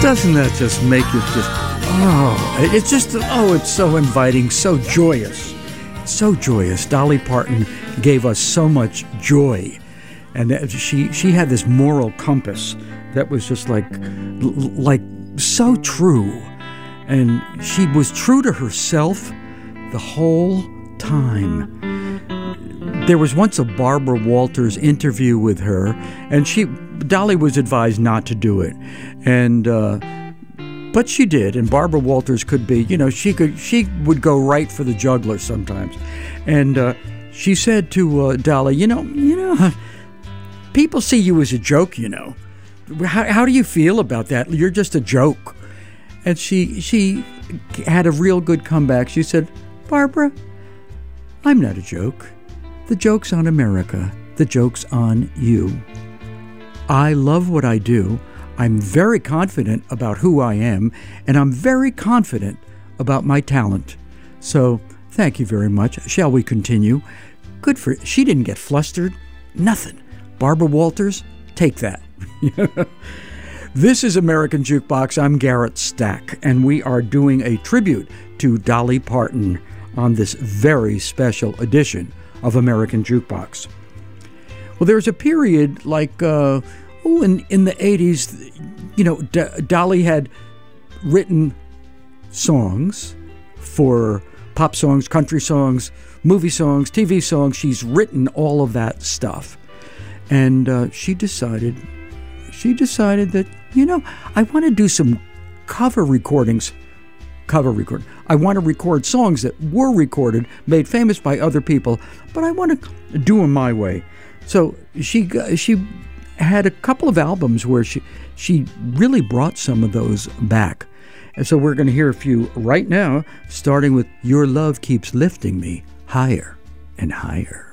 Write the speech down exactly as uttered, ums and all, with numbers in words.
Doesn't that just make it just, oh, it's just, oh, it's so inviting, so joyous, so joyous. Dolly Parton gave us so much joy. And she she had this moral compass that was just like, like so true. And she was true to herself the whole time. There was once a Barbara Walters interview with her, and she Dolly was advised not to do it, and uh, but she did. And Barbara Walters could be, you know, she could she would go right for the jugular sometimes, and uh, she said to uh, Dolly, you know, you know, people see you as a joke, you know. How, how do you feel about that? You're just a joke. And she she had a real good comeback. She said, Barbara, I'm not a joke. The joke's on America. The joke's on you. I love what I do. I'm very confident about who I am, and I'm very confident about my talent. So, thank you very much. Shall we continue? Good for... She didn't get flustered. Nothing. Barbara Walters, take that. This is American Jukebox. I'm Garrett Stack, and we are doing a tribute to Dolly Parton on this very special edition of American Jukebox. Well, there's a period like, uh, oh, in, in the eighties, you know, D- Dolly had written songs for pop songs, country songs, movie songs, T V songs. She's written all of that stuff. And uh, she decided, she decided that, you know, I want to do some cover recordings. Cover record. I want to record songs that were recorded, made famous by other people, but I want to do them my way. So she she had a couple of albums where she she really brought some of those back. And so we're going to hear a few right now, starting with Your Love Keeps Lifting Me Higher and Higher.